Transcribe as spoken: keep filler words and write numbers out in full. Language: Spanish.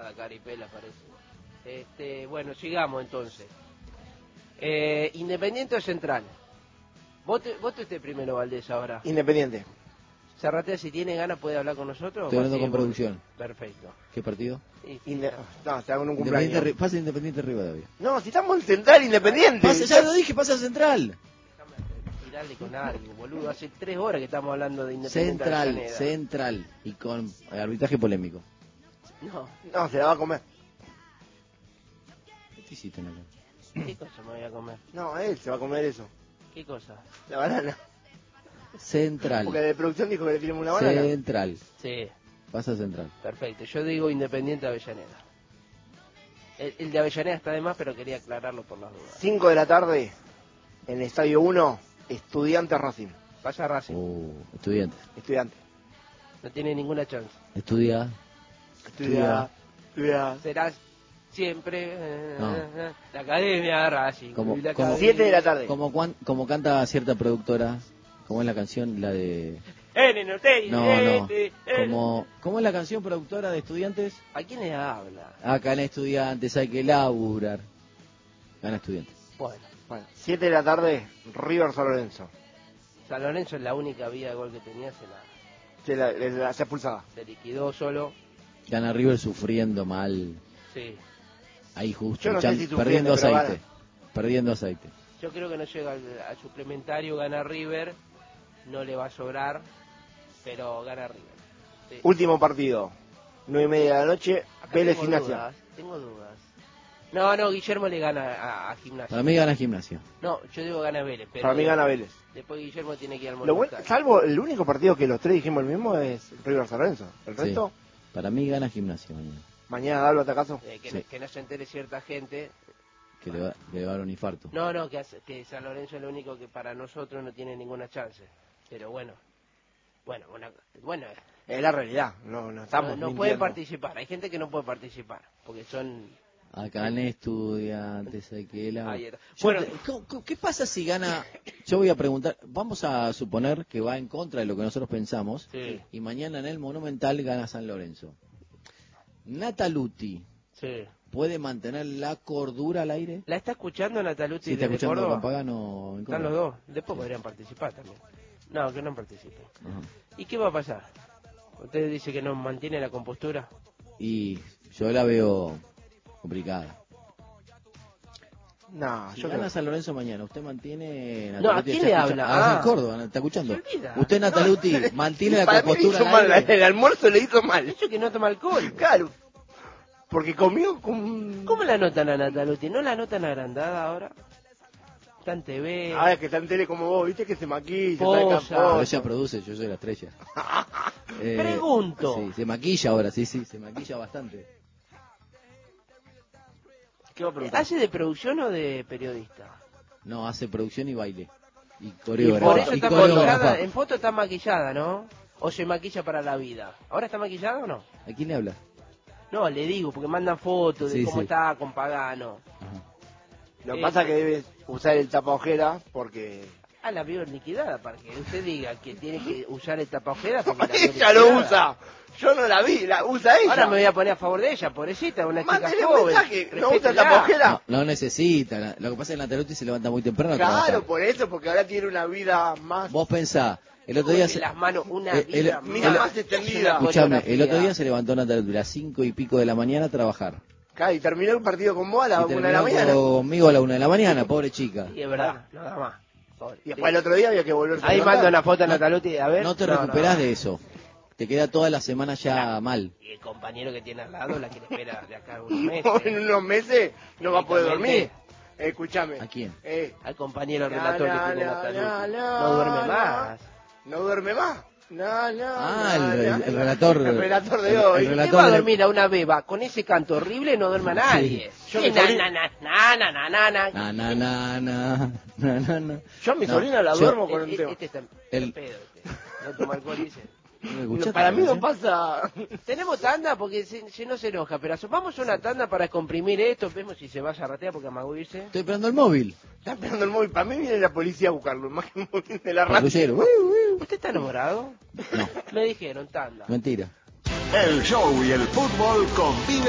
la caripela parece. Este, bueno, sigamos entonces. Eh, Independiente o Central. Vote, vote usted primero, Valdés, ahora. Independiente. Zarratea, si tiene ganas, puede hablar con nosotros. Estoy hablando con producción. Perfecto. ¿Qué partido? Sí, Inde no, está con un Independiente, cumpleaños. pasa Independiente Rivadavia. No, si estamos en Central Independiente. Pasa, ya lo dije, pasa Central. Déjame tirarle con algo, boludo. Hace tres horas que estamos hablando de Independiente. Central, Avellaneda. Central. Y con arbitraje polémico. No, No, se la va a comer. ¿Qué te hiciste, Naca? ¿qué cosa me voy a comer? No, él se va a comer eso. ¿Qué cosa? La banana. Central. Porque la de producción dijo que le tiremos una banana. Central. Sí, Pasa Central. perfecto. Yo digo Independiente Avellaneda. El, el de Avellaneda está de más, pero quería aclararlo por las dudas. cinco de la tarde, en el Estadio uno, Estudiantes Racing. Vaya Racing. Oh, estudiantes. Estudiantes. No tiene ninguna chance. Estudia. Estudia. Estudia. Será siempre eh, No. eh, la Academia Racing. Como- y la como- Academia- siete de la tarde. Como, cuan- como canta cierta productora, como es la canción, la de... N, no te- No, no. N, N. Como, ¿cómo es la canción productora de Estudiantes? ¿A quién le habla? Acá en Estudiantes hay que laburar. Gana Estudiantes. Bueno, Bueno, siete de la tarde, River San Lorenzo. San Lorenzo es la única vía de gol que tenía, se la, Se, la, le- la- se expulsada. se liquidó solo. Gana River sufriendo mal. Sí. Ahí justo. Yo no sé echan- si sufriendo, perdiendo pero aceite. Perdiendo aceite. Yo creo que no llega al, al suplementario, gana River, no le va a sobrar, pero gana River. Sí. Último partido, nueve y media de la noche, Acá Vélez tengo Gimnasia. dudas, tengo dudas. No, no, Guillermo le gana a, a Gimnasia. Para mí gana Gimnasia. No, yo digo gana Vélez, pero Para mí gana Vélez. después Guillermo tiene que ir al Lo bueno, Monumental. salvo el único partido que los tres dijimos el mismo es River San Lorenzo. El Sí. resto, Para mí gana Gimnasia mañana. mañana Dalva Atacazo. Eh, que, Sí. no, que no se entere cierta gente. Que le va, que le va a dar un infarto. No, no, que, hace- que San Lorenzo es lo único que para nosotros no tiene ninguna chance. Pero bueno, bueno, bueno, bueno Es la realidad, no, no estamos no, no mintiendo. pueden participar. Hay gente que no puede participar porque son... Acá en Estudiantes hay que laburar. Ahí está. Yo Bueno, te- ¿cómo- cómo- ¿qué pasa si gana? Yo voy a preguntar, vamos a suponer que va en contra de lo que nosotros pensamos sí, y mañana en el Monumental gana San Lorenzo. Nataluti, sí. ¿puede mantener la cordura al aire? ¿La está escuchando Nataluti Si está desde escuchando Córdoba? con Pagano en Están Córdoba. los dos. Después podrían participar también. No, que no participen. Ajá. ¿Y qué va a pasar? ¿Usted dice que no mantiene la compostura? Y yo la veo complicada. No, Si yo gana creo. San Lorenzo mañana, ¿usted mantiene No, ¿a Nataluti? quién ¿Está le escuchando? habla? Ah, Ah. en Córdoba, ¿no? ¿Está escuchando? Se olvida. ¿Usted, Nataluti, mantiene la Para mí le compostura hizo al mal, aire? el almuerzo le hizo mal. Eso que no toma alcohol. Claro, porque comió con... ¿Cómo la notan a Nataluti? ¿No la notan agrandada ahora? Está en T V. Ahora es que está en tele como vos, viste que se maquilla, Posa. está Pero en ella produce, yo soy la estrella. Eh, Pregunto. Sí, se maquilla ahora, sí, sí, se maquilla bastante. ¿Qué va a preguntar? ¿Hace de producción o de periodista? No, hace producción y baile. Y Y por coreógrafa. eso Y está coreógrafa. maquillada. En foto está maquillada, ¿no? ¿O se maquilla para la vida? ¿Ahora está maquillada o no? ¿A quién le habla? No, le digo, porque mandan fotos de Sí, cómo sí. está con Pagano. Ajá. Lo que Eh, pasa es que debes usar el tapa ojera porque... Ah, la vio liquidada, para que usted diga que tiene que usar el tapajera porque la vio ella lo liquidada. usa. Yo no la vi, la usa ella. Ahora me voy a poner a favor de ella, pobrecita, una chica Mándele un joven. mensaje, ¿no usa el Respétela. tapa ojera? No, no necesita. la- Lo que pasa es que Nataluti se levanta muy temprano a Claro, trabajar. por eso, porque ahora tiene una vida más... Vos pensá, el otro día Porque se... las manos, una eh, el- vida Mira, más más extendida. Escuchame, el otro día coreografía. se levantó Nataluti a las cinco y pico de la mañana a trabajar. Claro, y terminó el partido con vos a la Y una de la terminó mañana. conmigo a la una de la mañana, pobre chica. Sí, es verdad, nada más. Pobre. Y después el otro día había que volverse a Ahí levantar. manda una foto a No- Nataluti, a ver. No te recuperás de eso. Te queda toda la semana ya mal. Y el compañero que tiene al lado la que le espera de acá a unos meses. En unos meses no va a poder dormir. Directamente. Escúchame. ¿A quién? Eh, Al compañero Na, relator na, que tiene na, Nataluti. na, na, No duerme na. más. no duerme más. No, no, Ah, no, el, el- no, el no. relator. El relator de el- hoy. el ¿Qué relator va a de- dormir a una beba con ese canto horrible? No duerme a nadie. Yo Sí, mi na, sobrino- na, na, na, na, na, na, na. Na, na, na, na, na, na, na. Yo a mi No, sobrina la yo- duermo con Eh, un eh, tema. Este está en El- pedo. Este. No toma alcohol, dice. ¿No me escuchaste Para la mí no canción? pasa. Tenemos tanda porque si, si no se enoja, pero vamos a una tanda para comprimir esto. Vemos si se va a zarratear porque amagó irse. Estoy esperando el móvil. Está esperando el móvil. Para mí viene la policía a buscarlo. Más que el móvil de la radio. Patrullero. ¿Usted está enamorado? No, Me dijeron tanda. mentira. El show y el fútbol conviven.